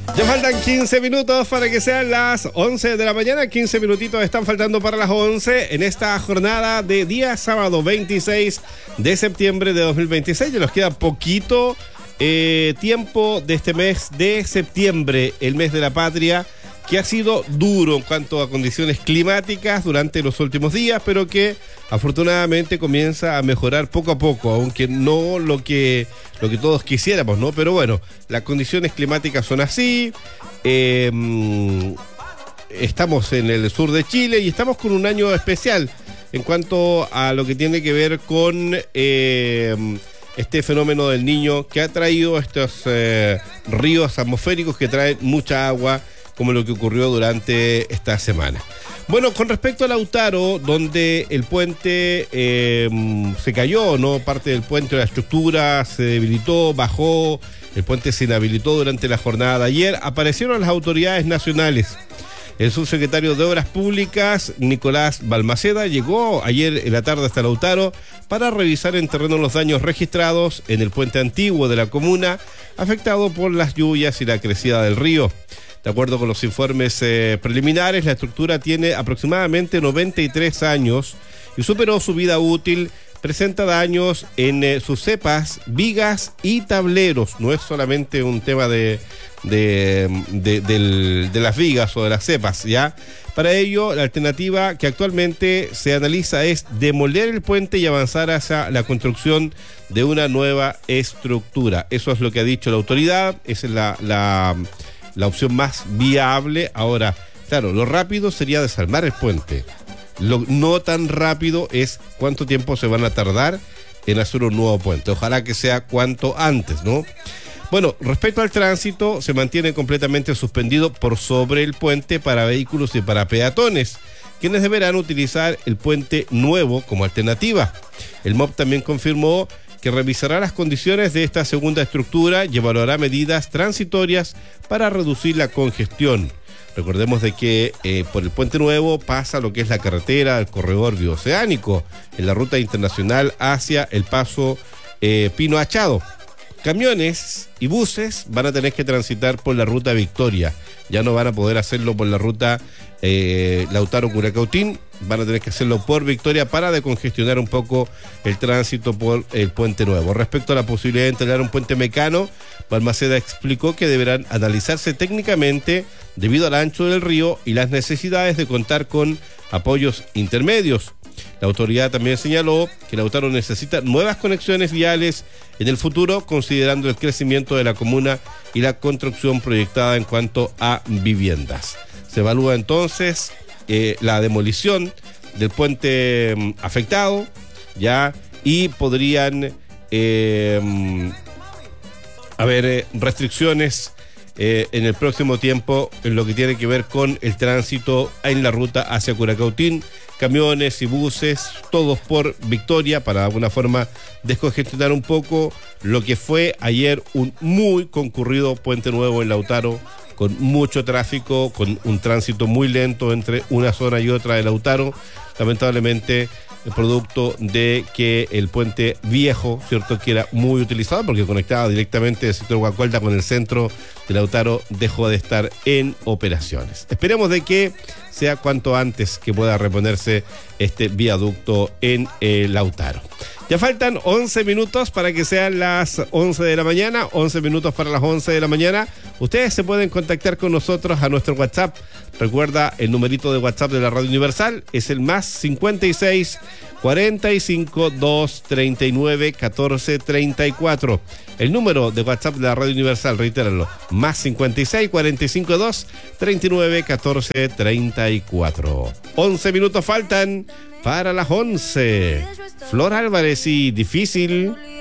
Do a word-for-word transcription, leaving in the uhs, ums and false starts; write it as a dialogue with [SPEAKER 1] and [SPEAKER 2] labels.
[SPEAKER 1] Ya faltan quince minutos para que sean las once de la mañana. quince minutitos están faltando para las once en esta jornada de día sábado veintiséis de septiembre de dos mil veintiséis. Ya nos queda poquito eh, tiempo de este mes de septiembre, el mes de la patria, que ha sido duro en cuanto a condiciones climáticas durante los últimos días, pero que afortunadamente comienza a mejorar poco a poco, aunque no lo que, lo que todos quisiéramos, ¿no? Pero bueno, las condiciones climáticas son así. Eh, estamos en el sur de Chile y estamos con un año especial en cuanto a lo que tiene que ver con eh, este fenómeno del Niño, que ha traído estos eh, ríos atmosféricos que traen mucha agua, como lo que ocurrió durante esta semana. Bueno, con respecto a Lautaro, donde el puente eh, se cayó, ¿no? Parte del puente, la estructura se debilitó, bajó, el puente se inhabilitó durante la jornada de ayer, aparecieron las autoridades nacionales. El subsecretario de Obras Públicas, Nicolás Balmaceda, llegó ayer en la tarde hasta Lautaro para revisar en terreno los daños registrados en el puente antiguo de la comuna, afectado por las lluvias y la crecida del río. De acuerdo con los informes eh, preliminares, la estructura tiene aproximadamente noventa y tres años y superó su vida útil. Presenta daños en eh, sus cepas, vigas y tableros. No es solamente un tema de, de, de, de, de las vigas o de las cepas, ¿ya? Para ello, la alternativa que actualmente se analiza es demoler el puente y avanzar hacia la construcción de una nueva estructura. Eso es lo que ha dicho la autoridad. Esa es la... la la opción más viable. Ahora, claro, lo rápido sería desarmar el puente. Lo no tan rápido es cuánto tiempo se van a tardar en hacer un nuevo puente. Ojalá que sea cuanto antes, ¿no? Bueno, respecto al tránsito, se mantiene completamente suspendido por sobre el puente para vehículos y para peatones, quienes deberán utilizar el puente nuevo como alternativa. El M O P también confirmó que revisará las condiciones de esta segunda estructura y evaluará medidas transitorias para reducir la congestión. Recordemos de que eh, por el Puente Nuevo pasa lo que es la carretera, el corredor bioceánico, en la ruta internacional hacia el paso eh, Pino Achado. Camiones y buses van a tener que transitar por la ruta Victoria. Ya no van a poder hacerlo por la ruta eh, Lautaro-Curacautín, van a tener que hacerlo por Victoria para decongestionar un poco el tránsito por el Puente Nuevo. Respecto a la posibilidad de instalar un puente mecano, Balmaceda explicó que deberán analizarse técnicamente debido al ancho del río y las necesidades de contar con apoyos intermedios. La autoridad también señaló que Lautaro necesita nuevas conexiones viales en el futuro, considerando el crecimiento de la comuna y la construcción proyectada en cuanto a viviendas. Se evalúa entonces eh, la demolición del puente eh, afectado, ya, y podrían eh, haber eh, restricciones eh, en el próximo tiempo en lo que tiene que ver con el tránsito en la ruta hacia Curacautín. Camiones y buses, todos por Victoria, para de alguna forma descongestionar un poco lo que fue ayer un muy concurrido Puente Nuevo en Lautaro, con mucho tráfico, con un tránsito muy lento entre una zona y otra de Lautaro. Lamentablemente, el producto de que el puente viejo, cierto, que era muy utilizado porque conectaba directamente el sector Guacolda con el centro de Lautaro, dejó de estar en operaciones. Esperemos de que sea cuanto antes que pueda reponerse este viaducto en eh, Lautaro. Ya faltan once minutos para que sean las once de la mañana, once minutos para las once de la mañana. Ustedes se pueden contactar con nosotros a nuestro WhatsApp. Recuerda, el numerito de WhatsApp de la Radio Universal es el más cincuenta y seis, cuarenta y cinco, dos, treinta y nueve, catorce, treinta y cuatro. El número de WhatsApp de la Radio Universal, reitéralo, más cincuenta y seis, cuarenta y cinco, dos, treinta y nueve, catorce, treinta y cuatro. once minutos faltan para las once. Flor Álvarez y Difícil.